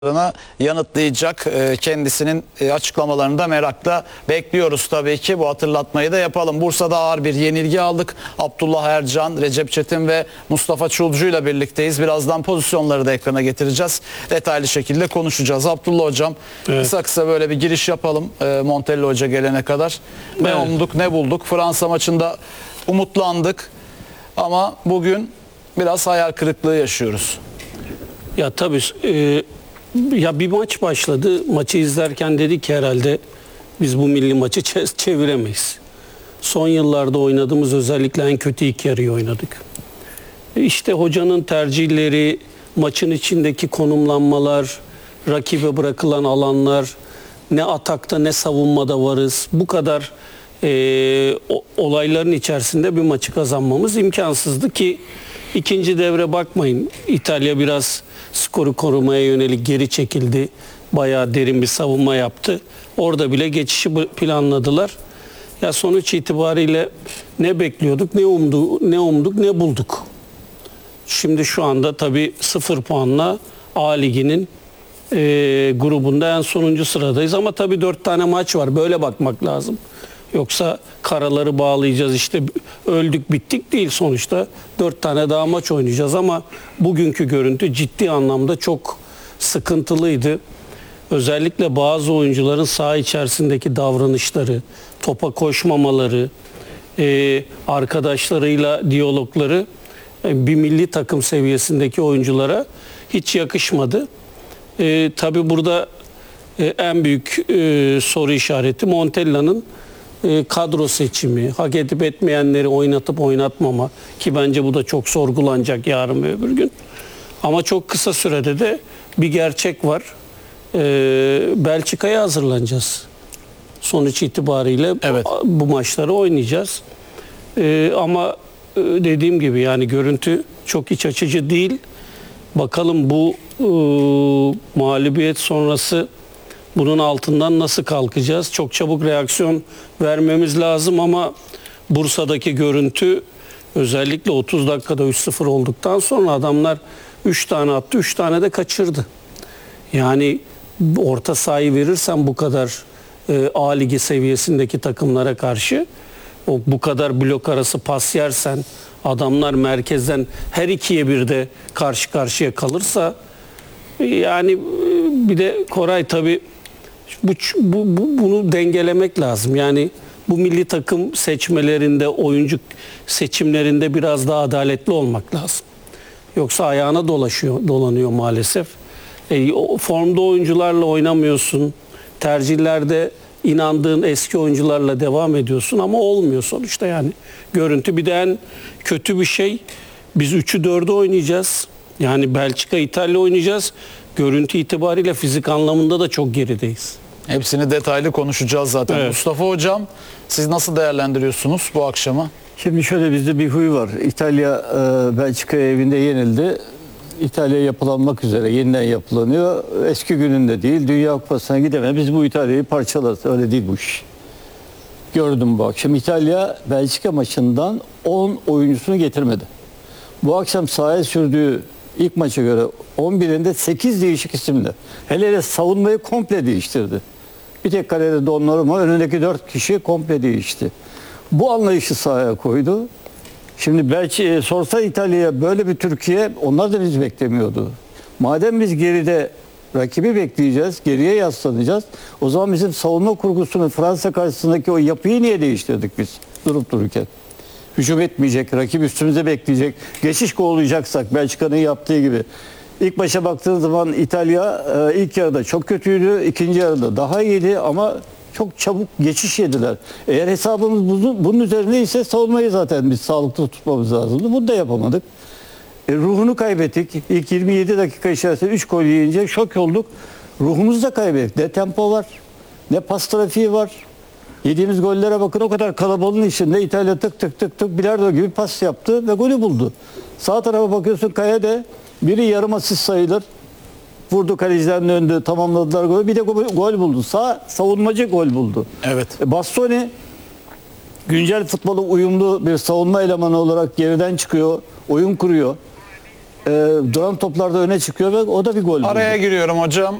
yanıtlayacak. Kendisinin açıklamalarını da merakla bekliyoruz tabii ki. Bu hatırlatmayı da yapalım. Bursa'da ağır bir yenilgi aldık. Abdullah Ercan, Recep Çetin ve Mustafa Çulcu ile birlikteyiz. Birazdan pozisyonları da ekrana getireceğiz. Detaylı şekilde konuşacağız. Abdullah Hocam, kısa kısa böyle bir giriş yapalım Montella Hoca gelene kadar. Ne umduk ne bulduk. Fransa maçında umutlandık ama bugün biraz hayal kırıklığı yaşıyoruz. Ya tabii ya bir maç başladı. Maçı izlerken dedik ki herhalde biz bu milli maçı çeviremeyiz. Son yıllarda oynadığımız özellikle en kötü ilk yarıyı oynadık. İşte hocanın tercihleri, maçın içindeki konumlanmalar, rakibe bırakılan alanlar, ne atakta ne savunmada varız. Bu kadar olayların içerisinde bir maçı kazanmamız imkansızdı ki ikinci devre bakmayın. İtalya biraz skoru korumaya yönelik geri çekildi. Bayağı derin bir savunma yaptı. Orada bile geçişi planladılar. Ya sonuç itibariyle ne bekliyorduk, ne umduk, ne bulduk. Şimdi şu anda tabii 0 puanla A Ligi'nin grubunda en sonuncu sıradayız. Ama tabii 4 tane maç var. Böyle bakmak lazım. Yoksa karaları bağlayacağız, işte öldük bittik değil sonuçta. 4 tane daha maç oynayacağız ama bugünkü görüntü ciddi anlamda çok sıkıntılıydı. Özellikle bazı oyuncuların saha içerisindeki davranışları, topa koşmamaları, arkadaşlarıyla diyalogları bir milli takım seviyesindeki oyunculara hiç yakışmadı. Tabii burada en büyük soru işareti Montella'nın kadro seçimi, hak edip etmeyenleri oynatıp oynatmama ki bence bu da çok sorgulanacak yarın ve öbür gün. Ama çok kısa sürede de bir gerçek var. Belçika'ya hazırlanacağız. Sonuç itibariyle evet, bu maçları oynayacağız. Ama dediğim gibi yani görüntü çok iç açıcı değil. Bakalım bu mağlubiyet sonrası bunun altından nasıl kalkacağız? Çok çabuk reaksiyon vermemiz lazım ama Bursa'daki görüntü özellikle 30 dakikada 3-0 olduktan sonra adamlar 3 tane attı, 3 tane de kaçırdı. Yani orta sahayı verirsen bu kadar A Ligi seviyesindeki takımlara karşı bu kadar blok arası pas yersen adamlar merkezden her ikiye bir de karşı karşıya kalırsa yani bir de Koray tabii bunu dengelemek lazım. Yani bu milli takım seçmelerinde, oyuncu seçimlerinde biraz daha adaletli olmak lazım. Yoksa ayağına dolanıyor maalesef. Formda oyuncularla oynamıyorsun. Tercihlerde inandığın eski oyuncularla devam ediyorsun ama olmuyor sonuçta yani. Görüntü bir de en kötü bir şey. Biz 3'ü 4'ü oynayacağız. Yani Belçika, İtalya oynayacağız. Görüntü itibariyle fizik anlamında da çok gerideyiz. Hepsini detaylı konuşacağız zaten. Evet. Mustafa Hocam, siz nasıl değerlendiriyorsunuz bu akşamı? Şimdi şöyle, bizde bir huy var. İtalya Belçika'ya evinde yenildi. İtalya yapılanmak üzere, yeniden yapılanıyor. Eski gününde değil, Dünya Kupası'na gidemez. Biz bu İtalya'yı parçalarız. Öyle değil bu iş. Gördüm bu akşam. İtalya Belçika maçından 10 oyuncusunu getirmedi. Bu akşam sahaya sürdüğü ilk maça göre 11'inde 8 değişik isimle. Hele savunmayı komple değiştirdi. Bir tek kalede Donnarumma, önündeki 4 kişi komple değişti. Bu anlayışı sahaya koydu. Şimdi belki sorsa İtalya'ya böyle bir Türkiye, onlar da bizi beklemiyordu. Madem biz geride rakibi bekleyeceğiz, geriye yaslanacağız, o zaman bizim savunma kurgusunu Fransa karşısındaki o yapıyı niye değiştirdik biz durup dururken? Hücum etmeyecek, rakip üstümüze bekleyecek, geçiş kovalayacaksak Belçika'nın yaptığı gibi. İlk başa baktığınız zaman İtalya ilk yarıda çok kötüydü, ikinci yarıda daha iyiydi ama çok çabuk geçiş yediler. Eğer hesabımız bunun üzerine ise savunmayı zaten biz sağlıklı tutmamız lazımdı. Bunu da yapamadık. Ruhunu kaybettik. İlk 27 dakika içerisinde 3 gol yiyince şok olduk. Ruhumuzu da kaybettik. Ne tempo var, ne pas trafiği var. Yediğimiz gollere bakın, o kadar kalabalığın içinde İtalya tık tık tık tık bilardo gibi pas yaptı ve golü buldu. Sağ tarafa bakıyorsun, Kaya'da biri yarım asist sayılır. Vurdu, kalecilerin önünde tamamladılar golü. Bir de gol buldu. Savunmacı gol buldu. Evet. Bastoni güncel futbola uyumlu bir savunma elemanı olarak geriden çıkıyor, oyun kuruyor. duran toplarda öne çıkıyor ve o da bir gol. Araya giriyorum hocam.